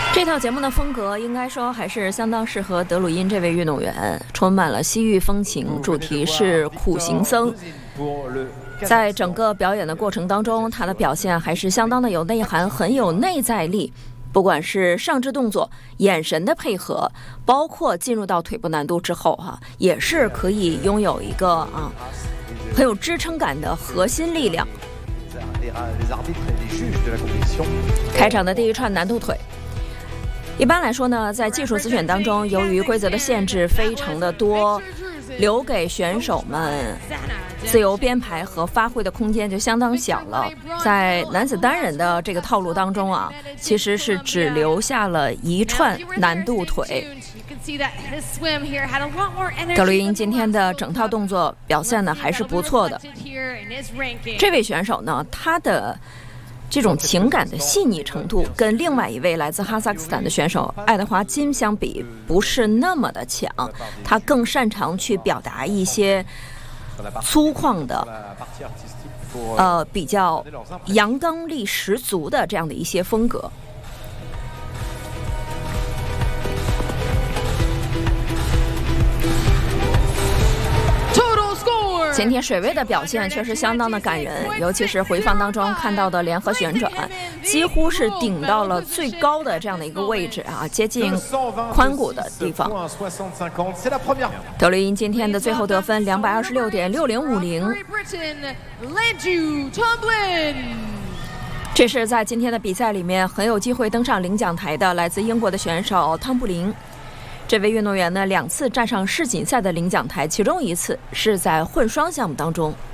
这套节目的风格应该说还是相当适合德鲁因这位运动员，充满了西域风情，主题是苦行僧。在整个表演的过程当中，他的表现还是相当的有内涵，很有内在力。不管是上肢动作、眼神的配合，包括进入到腿部难度之后也是可以拥有一个很有支撑感的核心力量。开场的第一串难度腿。一般来说呢，在技术自选当中，由于规则的限制非常的多，留给选手们自由编排和发挥的空间就相当小了。在男子单人的这个套路当中其实是只留下了一串难度腿。德鲁因今天的整套动作表现呢还是不错的。这位选手呢，他的这种情感的细腻程度跟另外一位来自哈萨克斯坦的选手爱德华金相比不是那么的强，他更擅长去表达一些粗犷的比较阳刚力十足的这样的一些风格。前田水位的表现确实相当的感人，尤其是回放当中看到的联合旋转，几乎是顶到了最高的这样的一个位置接近髋骨的地方。德鲁因今天的最后得分226.6050，这是在今天的比赛里面很有机会登上领奖台的来自英国的选手汤布林。这位运动员呢，2次站上世锦赛的领奖台，其中一次是在混双项目当中。